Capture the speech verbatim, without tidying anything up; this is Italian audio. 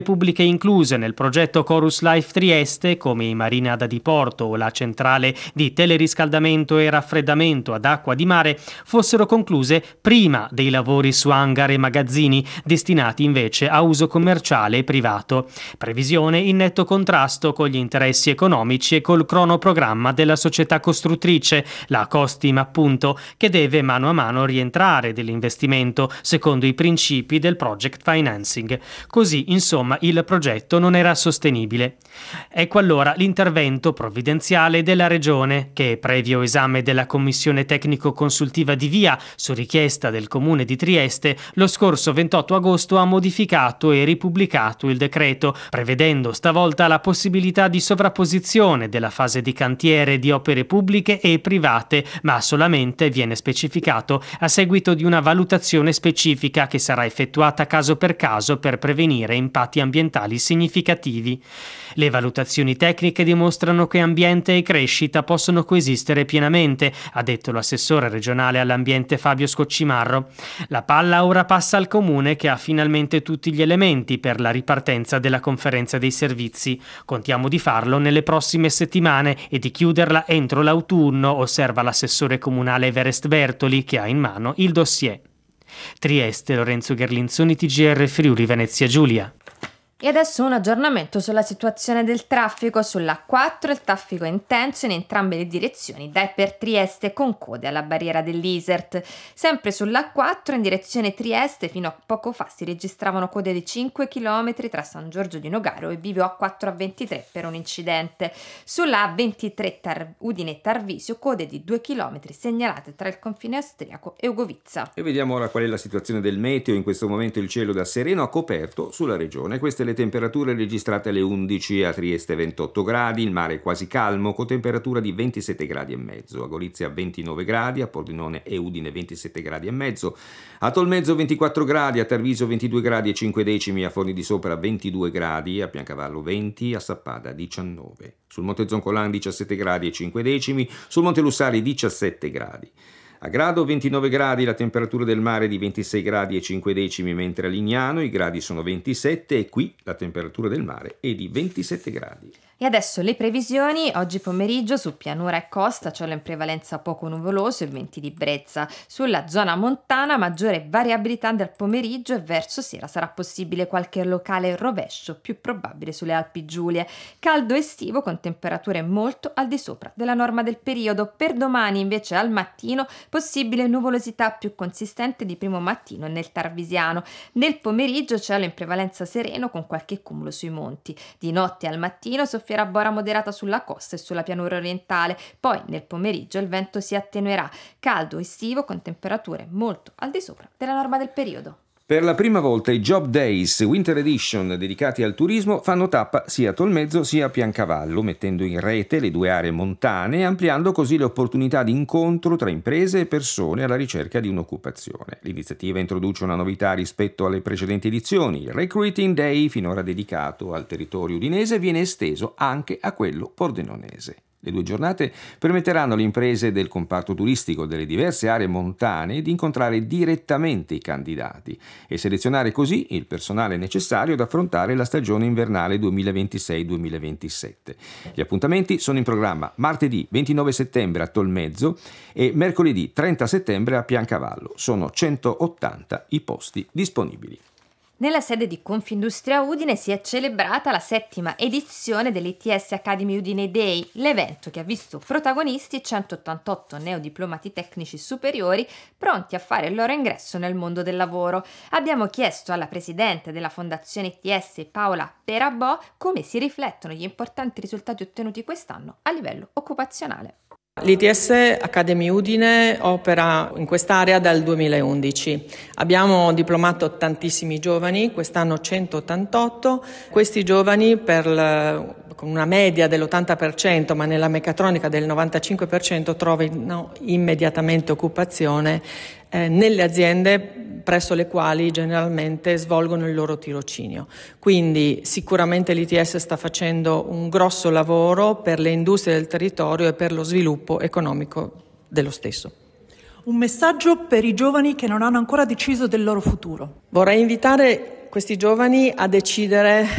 pubbliche incluse nel progetto Chorus Life Trieste, come i Marina da Diporto o la centrale di teleriscaldamento e raffreddamento ad acqua di mare, fossero concluse prima dei lavori su hangar e magazzini, destinati invece a uso commerciale e privato. Previsione in netto contrasto con gli interessi economici e col cronoprogramma della società costruttrice, la Costim appunto, che deve mano a mano rientrare dell'investimento secondo i principi del project financing. Così, insomma, il progetto non era sostenibile. Ecco allora l'intervento provvidenziale della Regione, che previo esame della Commissione Tecnico-Consultiva di VIA su richiesta del Comune di Trieste, lo scorso ventotto agosto ha modificato e ripubblicato il decreto, prevedendo stavolta la possibilità di sovrapposizione della fase di cantiere di opere pubbliche e private, ma solamente, viene specificato, a seguito di una valutazione specifica che sarà effettuata caso per caso per prevenire impatti ambientali significativi. Le valutazioni tecniche dimostrano che ambiente e crescita possono coesistere pienamente, ha detto l'assessore regionale all'ambiente Fabio Scoccimarro. La palla ora passa al Comune, che ha finalmente tutti gli elementi per la ripartenza della conferenza dei servizi. Contiamo di farlo nelle prossime settimane e di chiuderla entro l'autunno, osserva l'assessore comunale Everest Bertoli, che ha in mano il dossier. Trieste, Lorenzo Gherlinzoni, T G R Friuli Venezia Giulia. E adesso un aggiornamento sulla situazione del traffico. Sull'A quattro il traffico è intenso in entrambe le direzioni, da e per Trieste, con code alla barriera dell'Isert. Sempre sull'A quattro in direzione Trieste fino a poco fa si registravano code di cinque chilometri tra San Giorgio di Nogaro e Bivio A quattro A ventitré per un incidente. Sulla A ventitré Tar- Udine Tarvisio code di due chilometri segnalate tra il confine austriaco e Ugovizza. E vediamo ora qual è la situazione del meteo. In questo momento il cielo da sereno a coperto sulla regione. Queste le temperature registrate alle undici: a Trieste ventotto gradi, il mare è quasi calmo con temperatura di ventisette gradi e mezzo, a Gorizia ventinove gradi, a Pordenone e Udine ventisette gradi e mezzo, a Tolmezzo ventiquattro gradi, a Tarvisio ventidue gradi e cinque decimi, a Forni di Sopra ventidue gradi, a Piancavallo venti, a Sappada diciannove, sul Monte Zoncolan diciassette gradi e cinque decimi, sul Monte Lussari diciassette gradi. A Grado ventinove gradi, la temperatura del mare di ventisei gradi e cinque decimi, mentre a Lignano i gradi sono ventisette e qui la temperatura del mare è di ventisette gradi. E adesso le previsioni. Oggi pomeriggio su pianura e costa cielo in prevalenza poco nuvoloso e venti di brezza. Sulla zona montana maggiore variabilità del pomeriggio e verso sera sarà possibile qualche locale rovescio, più probabile sulle Alpi Giulie. Caldo estivo con temperature molto al di sopra della norma del periodo. Per domani invece al mattino possibile nuvolosità più consistente di primo mattino nel Tarvisiano. Nel pomeriggio cielo in prevalenza sereno con qualche cumulo sui monti. Di notte al mattino soffierà bora moderata sulla costa e sulla pianura orientale, poi nel pomeriggio il vento si attenuerà. Caldo estivo con temperature molto al di sopra della norma del periodo. Per la prima volta i Job Days Winter Edition dedicati al turismo fanno tappa sia a Tolmezzo sia a Piancavallo, mettendo in rete le due aree montane e ampliando così le opportunità di incontro tra imprese e persone alla ricerca di un'occupazione. L'iniziativa introduce una novità rispetto alle precedenti edizioni. Il Recruiting Day, finora dedicato al territorio udinese, viene esteso anche a quello pordenonese. Le due giornate permetteranno alle imprese del comparto turistico delle diverse aree montane di incontrare direttamente i candidati e selezionare così il personale necessario ad affrontare la stagione invernale duemilaventisei duemilaventisette. Gli appuntamenti sono in programma martedì ventinove settembre a Tolmezzo e mercoledì trenta settembre a Piancavallo. Sono centottanta i posti disponibili. Nella sede di Confindustria Udine si è celebrata la settima edizione dell'I T S Academy Udine Day, l'evento che ha visto protagonisti centottantotto neodiplomati tecnici superiori pronti a fare il loro ingresso nel mondo del lavoro. Abbiamo chiesto alla presidente della Fondazione I T S Paola Perabò come si riflettono gli importanti risultati ottenuti quest'anno a livello occupazionale. L'I T S Academy Udine opera in quest'area dal duemilaundici. Abbiamo diplomato tantissimi giovani, quest'anno centottantotto. Questi giovani per l- con una media dell'ottanta per cento, ma nella meccatronica del novantacinque per cento, trovano immediatamente occupazione eh, nelle aziende presso le quali generalmente svolgono il loro tirocinio. Quindi sicuramente l'I T S sta facendo un grosso lavoro per le industrie del territorio e per lo sviluppo economico dello stesso. Un messaggio per i giovani che non hanno ancora deciso del loro futuro. Vorrei invitare questi giovani a decidere